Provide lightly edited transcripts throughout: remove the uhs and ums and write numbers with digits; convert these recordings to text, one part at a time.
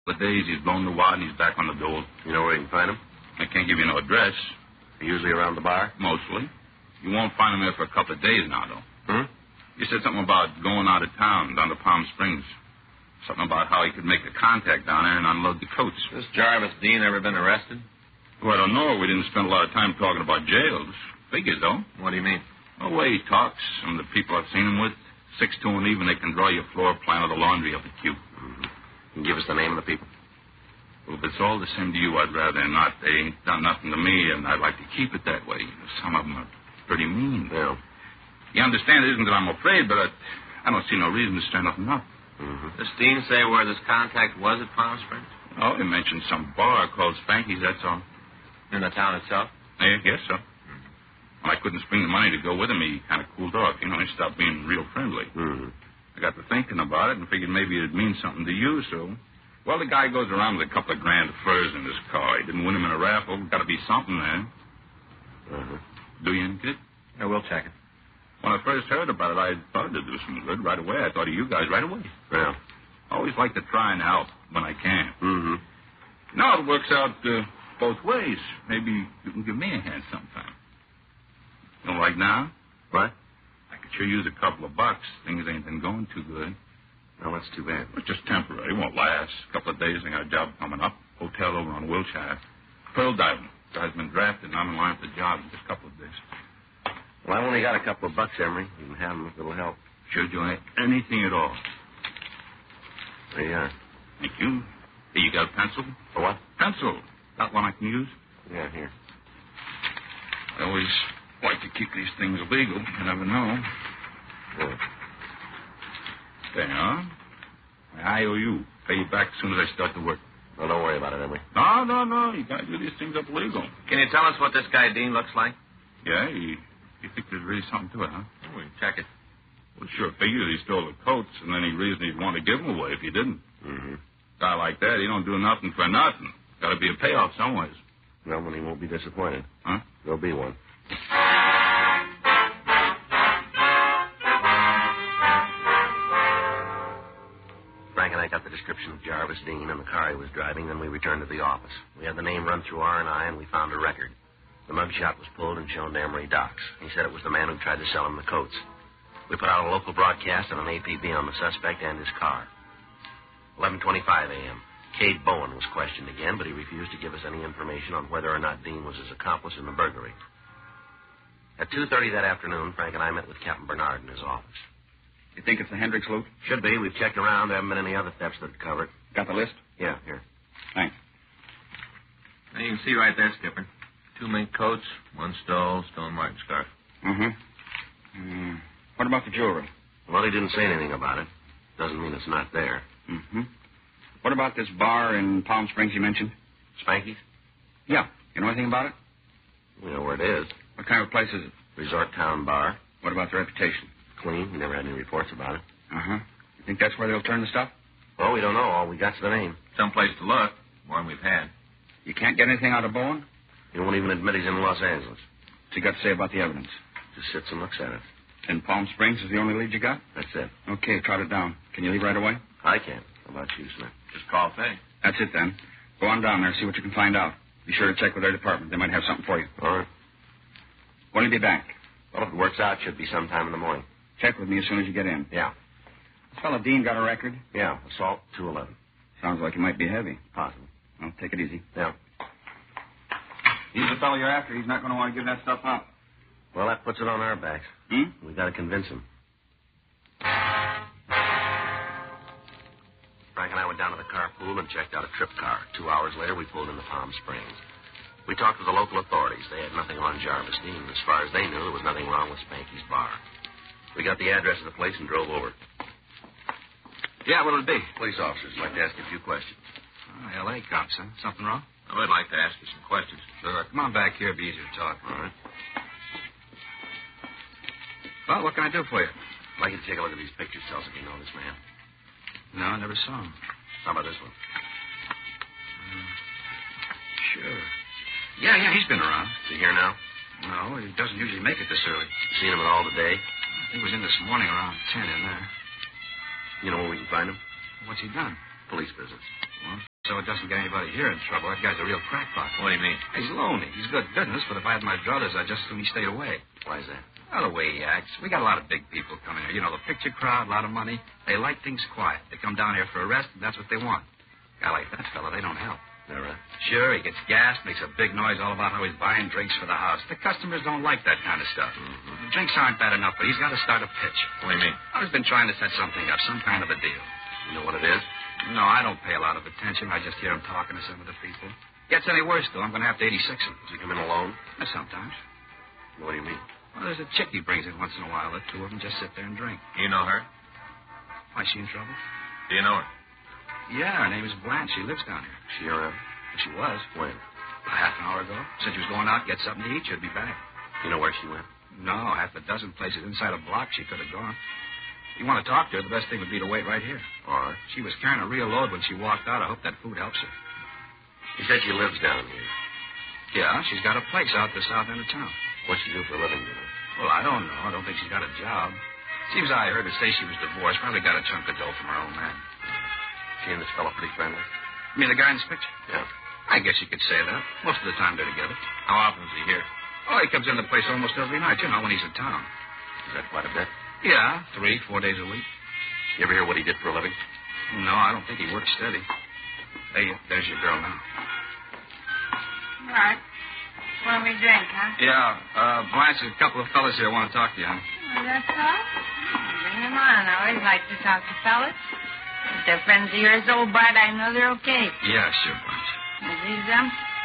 couple of days, he's blown the wad and he's back on the dole. You know where you can find him? I can't give you no address. Usually around the bar? Mostly. You won't find him there for a couple of days now, though. Hmm? You said something about going out of town, down to Palm Springs. Something about how he could make a contact down there and unload the coats. This Jarvis Dean ever been arrested? Well, I don't know. We didn't spend a lot of time talking about jails. Figures, though. What do you mean? The way he talks, some of the people I've seen him with, 6'2" and even, they can draw your floor plan of the laundry up at you. Mm-hmm. Can you give us the name of the people? Well, if it's all the same to you, I'd rather not. They ain't done nothing to me, and I'd like to keep it that way. Some of them are pretty mean. Yeah. You understand, it isn't that I'm afraid, but I don't see no reason to stir nothing up. Mm-hmm. Does Dean say where this contact was at Palm Springs? Oh, he mentioned some bar called Spanky's, that's all. In the town itself? Yeah, I guess so. When I couldn't spring the money to go with him, he kind of cooled off. You know, he stopped being real friendly. Mm-hmm. I got to thinking about it and figured maybe it'd mean something to you, so... Well, the guy goes around with a couple of grand of furs in his car. He didn't win him in a raffle. Got to be something there. Mm-hmm. Do you any good? Yeah, we'll check it. When I first heard about it, I thought it'd do some good right away. I thought of you guys right away. Yeah. I always like to try and help when I can. Mm-hmm. Now it works out both ways. Maybe you can give me a hand sometime. You know, like now? What? I could sure use a couple of bucks. Things ain't been going too good. No, that's too bad. It's just temporary. It won't last. A couple of days, I got a job coming up. Hotel over on Wilshire. Pearl diving. Guy's been drafted, and I'm in line for the job in just a couple of days. Well, I've only got a couple of bucks, Emery. You can have them if it'll help. Sure do anything at all. There you are. Thank you. Hey, you got a pencil? For what? Pencil. Got one I can use? Yeah, here. I always like to keep these things legal. You never know. Yeah. There you are. I owe you. Pay you back as soon as I start to work. Well, don't worry about it, Emery. No. You gotta do these things up legal. Can you tell us what this guy Dean looks like? Yeah, you think there's really something to it, huh? Oh, we can check it. Well, sure figured he stole the coats, and any reason he'd want to give them away if he didn't. Mm-hmm. A guy like that, he don't do nothing for nothing. Got to be a payoff somewheres. Well, then he won't be disappointed. Huh? There'll be one. Frank and I got the description of Jarvis Dean and the car he was driving, then we returned to the office. We had the name run through R&I, and we found a record. The mugshot was pulled and shown to Emery Docks. He said it was the man who tried to sell him the coats. We put out a local broadcast and an APB on the suspect and his car. 11:25 a.m. Cade Bowen was questioned again, but he refused to give us any information on whether or not Dean was his accomplice in the burglary. At 2:30 that afternoon, Frank and I met with Captain Bernard in his office. You think it's the Hendricks loot? Should be. We've checked around. There haven't been any other thefts that cover it. Got the list? Yeah, here. Thanks. Now, you can see right there, Skipper. 2 mink coats, 1 stone marten scarf. Mm-hmm. What about the jewelry? Well, he didn't say anything about it. Doesn't mean it's not there. Mm-hmm. What about this bar in Palm Springs you mentioned? Spanky's? Yeah. You know anything about it? We know where it is. What kind of place is it? Resort Town Bar. What about the reputation? Clean. We never had any reports about it. Uh-huh. You think that's where they'll turn the stuff? Well, we don't know. All we got's the name. Someplace to look. One we've had. You can't get anything out of Bowen? He won't even admit he's in Los Angeles. What's he got to say about the evidence? Just sits and looks at it. And Palm Springs is the only lead you got? That's it. Okay, trot it down. Can you leave right away? I can. How about you, Smith? Just call Fay. That's it, then. Go on down there, see what you can find out. Be sure to check with their department. They might have something for you. All right. When will you be back? Well, if it works out, should be sometime in the morning. Check with me as soon as you get in. Yeah. This fellow Dean got a record? Yeah, assault 211. Sounds like he might be heavy. Possible. Well, take it easy. Yeah. He's the fellow you're after. He's not going to want to give that stuff up. Well, that puts it on our backs. We got to convince him. Frank and I went down to the carpool and checked out a trip car. 2 hours later, we pulled into Palm Springs. We talked with the local authorities. They had nothing on Jarvis Dean. As far as they knew, there was nothing wrong with Spanky's bar. We got the address of the place and drove over. Yeah, what'll it be? Police officers. Like to ask you a few questions. Oh, L.A. cops, huh? Something wrong? I would like to ask you some questions. Sure. Come on back here. It'll be easier to talk. All right. Well, what can I do for you? I'd like you to take a look at these pictures. Tell us if you know this man. No, I never saw him. How about this one? Sure. Yeah, he's been around. Is he here now? No, he doesn't usually make it this early. You seen him at all today? He was in this morning around 10 in there. You know where we can find him? What's he done? Police business. Well, so it doesn't get anybody here in trouble. That guy's a real crackpot. What do you mean? He's lonely. He's good business, but if I had my druthers, I'd just assume he stayed away. Why is that? Well, the way he acts. We got a lot of big people coming here. You know, the picture crowd, a lot of money. They like things quiet. They come down here for a rest, and that's what they want. A guy like that fella, they don't help. All right. Sure, he gets gassed, makes a big noise all about how he's buying drinks for the house. The customers don't like that kind of stuff. Mm-hmm. The drinks aren't bad enough, but he's got to start a pitch. What do you mean? I've been trying to set something up, some kind of a deal. You know what it is? No, I don't pay a lot of attention. I just hear him talking to some of the people. Gets any worse, though, I'm going to have to 86 him. Does he come in alone? Sometimes. What do you mean? Well, there's a chick he brings in once in a while. The two of them just sit there and drink. You know her? Why, she in trouble? Do you know her? Yeah, her name is Blanche. She lives down here. She around? She was. When? About half an hour ago. Said she was going out to get something to eat. She'd be back. You know where she went? No, half a dozen places inside a block she could have gone. If you want to talk to her, the best thing would be to wait right here. All right. She was carrying a real load when she walked out. I hope that food helps her. She said she lives down here. Yeah, she's got a place out the south end of town. What's she do for a living, you know? Well, I don't know. I don't think she's got a job. Seems I heard her say she was divorced. Probably got a chunk of dough from her old man. She and this fellow pretty friendly? You mean the guy in this picture? Yeah. I guess you could say that. Most of the time they're together. How often is he here? Oh, he comes in the place almost every night, you know, when he's in town. Is that quite a bit? Yeah, 3-4 days a week. You ever hear what he did for a living? No, I don't think he works steady. Hey, there's your girl now. What? What do we drink, huh? Yeah, Blanche, a couple of fellas here want to talk to you, huh? Oh, that's all? Bring them on. I always like to talk to fellas. If they're friends of yours, old Bart, I know they're okay. Yeah, sure, Blanche. Are these them?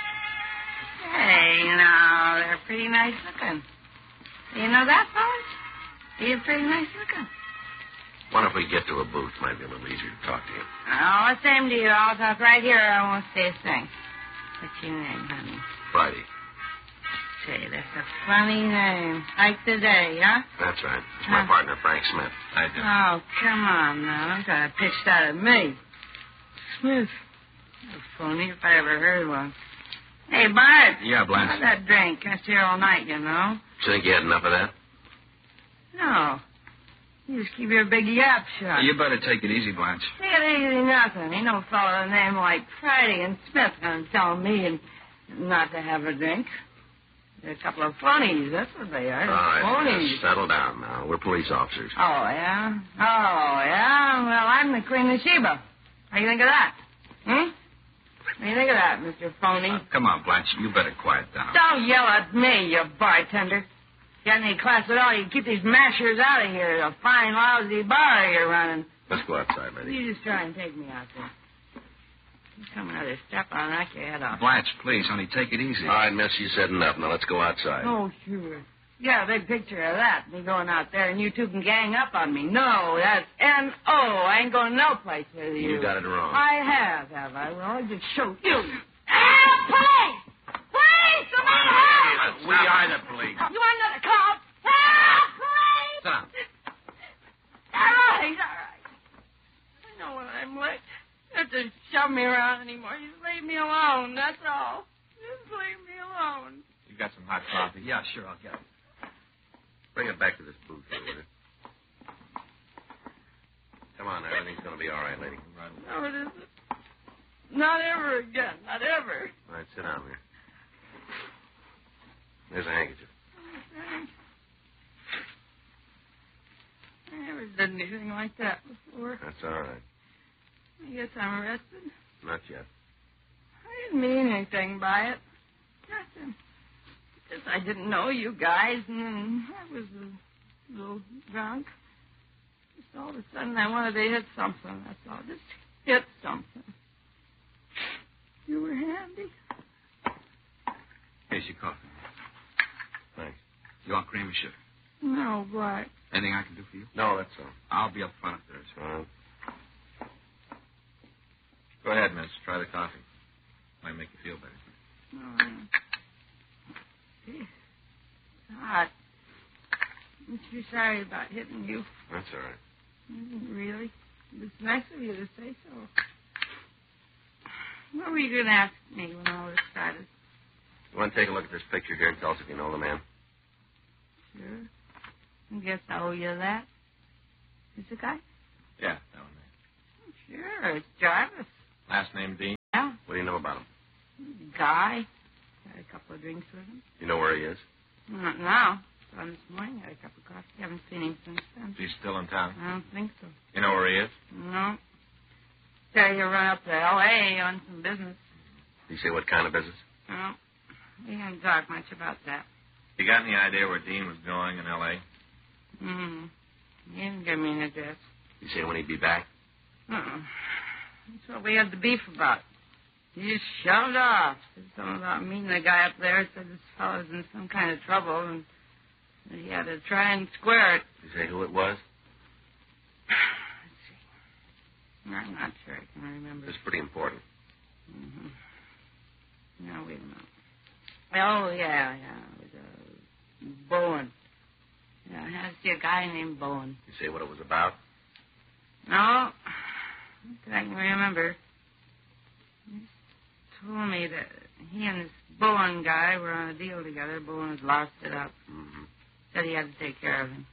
Hey, now, they're pretty nice looking. You know that, fellas? You're pretty nice looking. Wonder if we get to a booth, might be a little easier to talk to you. Oh, same to you. I'll talk right here. I won't say a thing. What's your name, honey? Friday. Say, that's a funny name. Like today, huh? That's right. It's my partner, Frank Smith. I do. Oh, come on now. Don't try to pitch that at me. Smith. A phony if I ever heard one. Hey, Bart. Yeah, Blanche. How's that drink? That's here all night, you know. Do you think you had enough of that? No. You just keep your big yap shut. You better take it easy, Blanche. Take it easy, nothing. Ain't no fellow with a name like Friday and Smith gonna tell me and not to have a drink. They're a couple of phonies. That's what they are. All right, Phonies. now, settle down now. We're police officers. Oh, yeah? Oh, yeah? Well, I'm the Queen of Sheba. What do you think of that? What do you think of that, Mr. Phony? Come on, Blanche. You better quiet down. Don't yell at me, you bartender. You got any class at all, you keep these mashers out of here. A fine, lousy bar you're running. Let's go outside, lady. You just try and take me out there. You come another step, I'll knock your head off. Blanche, please, honey, take it easy. All right, miss, you said enough. Now let's go outside. Oh, sure. Yeah, a big picture of that. Me going out there and you two can gang up on me. No, that's N-O. I ain't going no place with you. You got it wrong. I have I? Well, I'll just show you. Police! Police! Somebody help! We are the police. You want another call? Help! Police! Sit down. All right. I know when I'm late. You don't have to shove me around anymore. Just leave me alone, that's all. Just leave me alone. You got some hot coffee? Yeah, sure, I'll get it. Bring it back to this booth here, will you? Come on, everything's going to be all right, lady. No, it isn't. Not ever again. Not ever. All right, sit down here. There's a handkerchief. I never did anything like that before. That's all right. I guess I'm arrested. Not yet. I didn't mean anything by it. Nothing. Just I didn't know you guys, and then I was a little drunk. Just all of a sudden I wanted to hit something, that's all. Just hit something. You were handy. Here's your coffee. Thanks. You want cream or sugar? No, Bart. Anything I can do for you? No, that's all. I'll be up front if there is. All right. Go ahead, miss. Try the coffee. Might make you feel better. Oh, it's hot. I'm too sorry about hitting you. That's all right. Really? It's nice of you to say so. What were you going to ask me when all this started? You want to take a look at this picture here and tell us if you know the man? Sure. I guess I owe you that. Is the guy? Yeah, that one there. Sure, it's Jarvis. Last name Dean. know about him? Guy. Had a couple of drinks with him. You know where he is? Not now. Saw him this morning. Had a cup of coffee. Haven't seen him since then. He's still in town. I don't think so. You know where he is? No. Said he'll run up to L.A. on some business. Did he say what kind of business? No. He didn't talk much about that. You got any idea where Dean was going in L.A.? He didn't give me an address. Did he say when he'd be back? That's what we had the beef about. He just shoved off. Said something about meeting the guy up there. Said this fellow's in some kind of trouble and he had to try and square it. Did he say who it was? Let's see. I'm not sure I can remember. It's pretty important. Now, wait a minute. Oh, yeah. It was Bowen. Yeah, I had to see a guy named Bowen. Did he say what it was about? No. Not that I can remember. He just told me that he and this Bowen guy were on a deal together. Bowen had lost it up. Said he had to take care of him.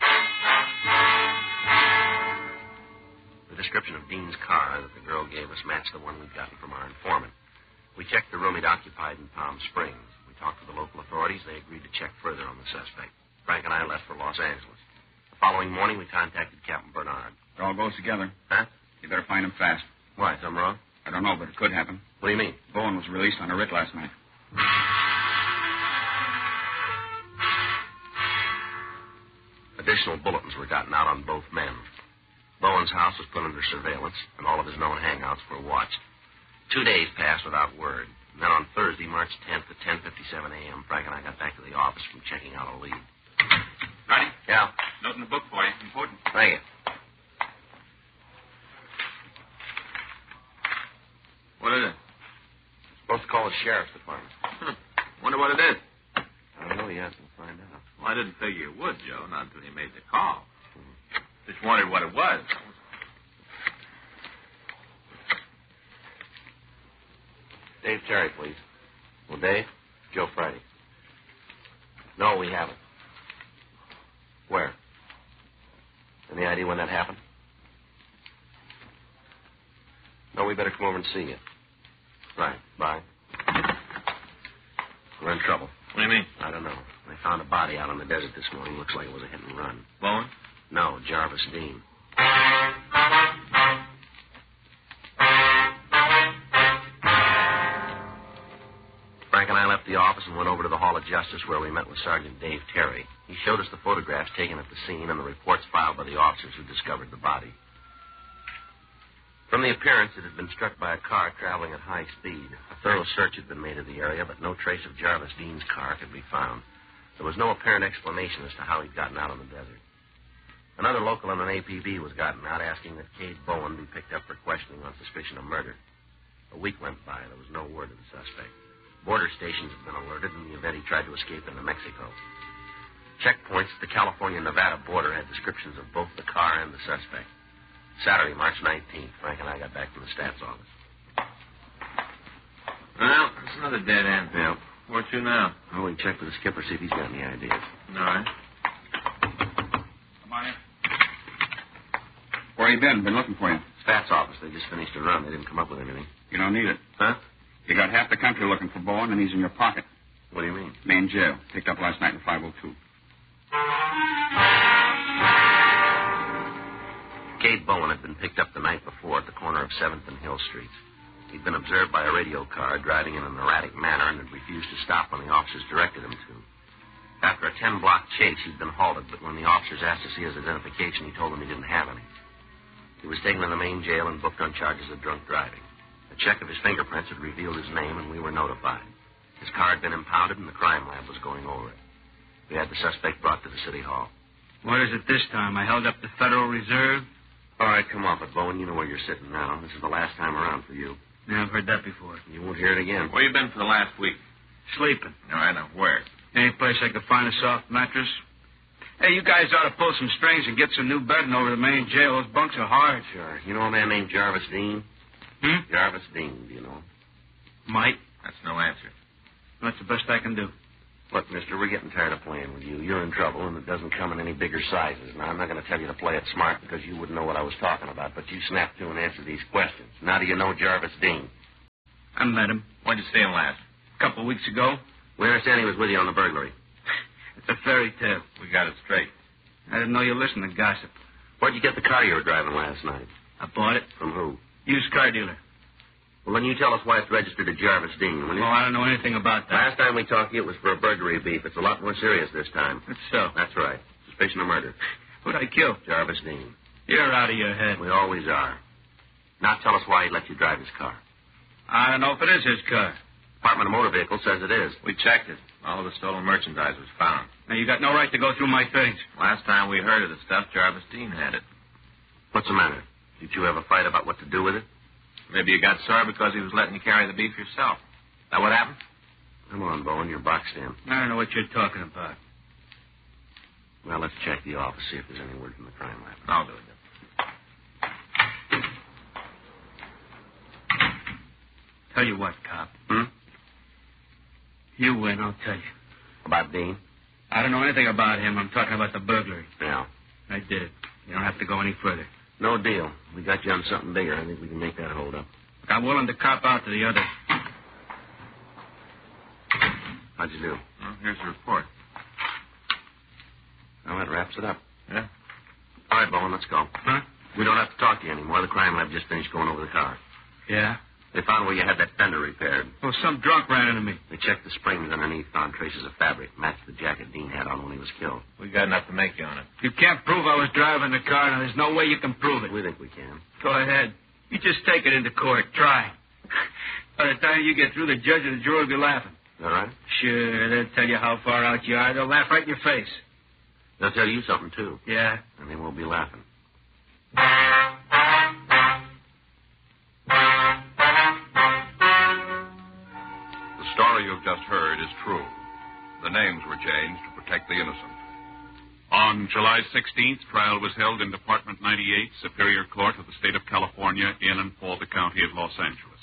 The description of Dean's car that the girl gave us matched the one we'd gotten from our informant. We checked the room he'd occupied in Palm Springs. We talked to the local authorities. They agreed to check further on the suspect. Frank and I left for Los Angeles. The following morning, we contacted Captain Bernard. It all goes together. Huh? You better find him fast. Why, something wrong? I don't know, but it could happen. What do you mean? Bowen was released on a writ last night. Additional bulletins were gotten out on both men. Bowen's house was put under surveillance, and all of his known hangouts were watched. 2 days passed without word. And then on Thursday, March 10th at 10:57 a.m., Frank and I got back to the office from checking out a lead. Ready? Yeah. Note in the book for you. Important. Thank you. What is it? Supposed to call the sheriff's department. Wonder what it is. I don't know yet. We'll find out. Well, I didn't figure you would, Joe, not until you made the call. Just wondered what it was. Dave Terry, please. Well, Dave? Joe Friday. No, we haven't. Where? Any idea when that happened? No, we better come over and see you. Right. Bye. We're in trouble. What do you mean? I don't know. They found a body out on the desert this morning. Looks like it was a hit and run. Bowen? No, Jarvis Dean. Frank and I left the office and went over to the Hall of Justice where we met with Sergeant Dave Terry. He showed us the photographs taken at the scene and the reports filed by the officers who discovered the body. From the appearance, it had been struck by a car traveling at high speed. A thorough search had been made of the area, but no trace of Jarvis Dean's car could be found. There was no apparent explanation as to how he'd gotten out on the desert. Another local and an APB was gotten out asking that Cade Bowen be picked up for questioning on suspicion of murder. A week went by. There was no word of the suspect. Border stations had been alerted in the event he tried to escape into Mexico. Checkpoints at the California-Nevada border had descriptions of both the car and the suspect. Saturday, March 19th, Frank and I got back from the stats office. Well, it's another dead end. Yeah. Where to now? Well, we can check with the skipper, see if he's got any ideas. All right. Come on in. Where you been? Been looking for you. Stats office. They just finished a run. They didn't come up with anything. You don't need it. Huh? You got half the country looking for Bowen, and he's in your pocket. What do you mean? Main jail. Picked up last night in 502. Cade Bowen had been picked up the night before at the corner of 7th and Hill Streets. He'd been observed by a radio car driving in an erratic manner and had refused to stop when the officers directed him to. After a 10-block chase, he'd been halted, but when the officers asked to see his identification, he told them he didn't have any. He was taken to the main jail and booked on charges of drunk driving. A check of his fingerprints had revealed his name, and we were notified. His car had been impounded, and the crime lab was going over it. We had the suspect brought to the city hall. What is it this time? I held up the Federal Reserve? All right, come off it, Bowen. You know where you're sitting now. This is the last time around for you. Yeah, I've heard that before. You won't hear it again. Where you been for the last week? Sleeping. All right, now, where? Any place I could find a soft mattress? Hey, you guys ought to pull some strings and get some new bedding over the main jail. Those bunks are hard. Sure. You know a man named Jarvis Dean? Jarvis Dean, do you know? Might. That's no answer. That's the best I can do. Look, mister, we're getting tired of playing with you. You're in trouble, and it doesn't come in any bigger sizes. Now, I'm not going to tell you to play it smart because you wouldn't know what I was talking about, but you snap to and answer these questions. Now, do you know Jarvis Dean? I met him When'd you see him last? a couple of weeks ago. We understand he was with you on the burglary. It's a fairy tale. We got it straight. I didn't know you listened to gossip. Where'd you get the car you were driving last night? I bought it. From who? Used car dealer. Well, then you tell us why it's registered to Jarvis Dean, will you? Oh, I don't know anything about that. Last time we talked to you, it was for a burglary beef. It's a lot more serious this time. That's so. That's right. Suspicion of murder. Who'd I kill? Jarvis Dean. You're out of your head. We always are. Now tell us why he let you drive his car. I don't know if it is his car. Department of Motor Vehicles says it is. We checked it. All of the stolen merchandise was found. Now, you got no right to go through my things. Last time we heard of the stuff, Jarvis Dean had it. What's the matter? Did you have a fight about what to do with it? Maybe you got sore because he was letting you carry the beef yourself. That what happened? Come on, Bowen. You're boxed in. I don't know what you're talking about. Well, let's check the office, see if there's any word from the crime lab. I'll do it. Tell you what, cop. Hmm? You win, I'll tell you. About Dean? I don't know anything about him. I'm talking about the burglary. Yeah. I did it. You don't have to go any further. No deal. We got you on something bigger. I think we can make that hold up. Look, I'm willing to cop out to the other. How'd you do? Well, here's the report. Well, that wraps it up. Yeah? All right, Bowen, let's go. Huh? We don't have to talk to you anymore. The crime lab just finished going over the car. Yeah? They found where you had that fender repaired. Well, some drunk ran into me. They checked the springs underneath, found traces of fabric, matched the jacket Dean had on when he was killed. We got enough to make you on it. You can't prove I was driving the car, and there's no way you can prove it. We think we can. Go ahead. You just take it into court. Try. By the time you get through, the judge and the jury will be laughing. All right? Sure, they'll tell you how far out you are. They'll laugh right in your face. They'll tell you something, too. Yeah? And they won't be laughing. The story you've just heard is true. The names were changed to protect the innocent. On July 16th, trial was held in Department 98, Superior Court of the State of California, in and for the County of Los Angeles.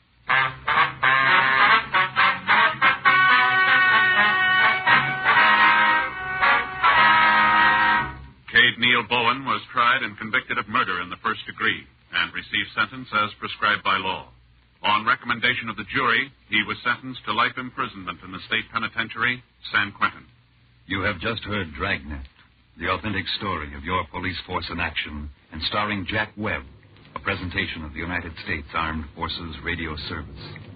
Cade Neil Bowen was tried and convicted of murder in the first degree and received sentence as prescribed by law. On recommendation of the jury, he was sentenced to life imprisonment in the state penitentiary, San Quentin. You have just heard Dragnet, the authentic story of your police force in action, and starring Jack Webb, a presentation of the United States Armed Forces Radio Service.